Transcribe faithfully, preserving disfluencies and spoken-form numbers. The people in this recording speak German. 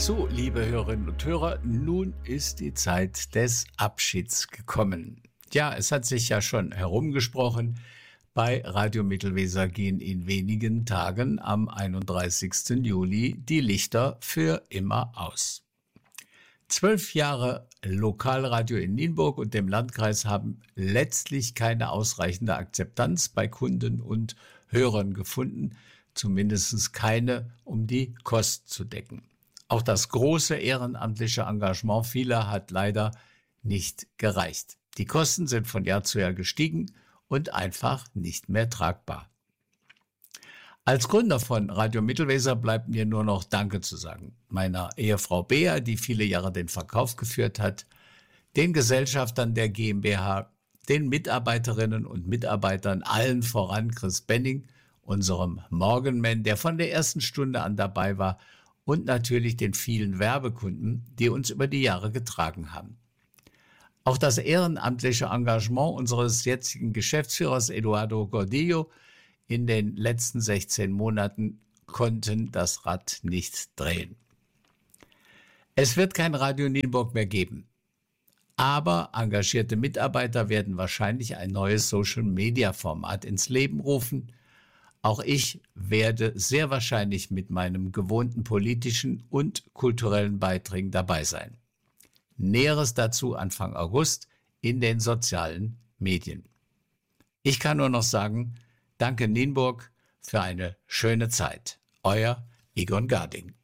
So, liebe Hörerinnen und Hörer, nun ist die Zeit des Abschieds gekommen. Ja, es hat sich ja schon herumgesprochen. Bei Radio Mittelweser gehen in wenigen Tagen am einunddreißigsten Juli die Lichter für immer aus. Zwölf Jahre Lokalradio in Nienburg und dem Landkreis haben letztlich keine ausreichende Akzeptanz bei Kunden und Hörern gefunden, zumindest keine, um die Kosten zu decken. Auch das große ehrenamtliche Engagement vieler hat leider nicht gereicht. Die Kosten sind von Jahr zu Jahr gestiegen und einfach nicht mehr tragbar. Als Gründer von Radio Mittelweser bleibt mir nur noch Danke zu sagen. Meiner Ehefrau Bea, die viele Jahre den Verkauf geführt hat, den Gesellschaftern der GmbH, den Mitarbeiterinnen und Mitarbeitern, allen voran Chris Benning, unserem Morgenman, der von der ersten Stunde an dabei war, und natürlich den vielen Werbekunden, die uns über die Jahre getragen haben. Auch das ehrenamtliche Engagement unseres jetzigen Geschäftsführers Eduardo Gordillo in den letzten sechzehn Monaten konnten das Rad nicht drehen. Es wird kein Radio Nienburg mehr geben, aber engagierte Mitarbeiter werden wahrscheinlich ein neues Social-Media-Format ins Leben rufen. Auch ich werde sehr wahrscheinlich mit meinem gewohnten politischen und kulturellen Beiträgen dabei sein. Näheres dazu Anfang August in den sozialen Medien. Ich kann nur noch sagen, danke Nienburg für eine schöne Zeit. Euer Egon Garding.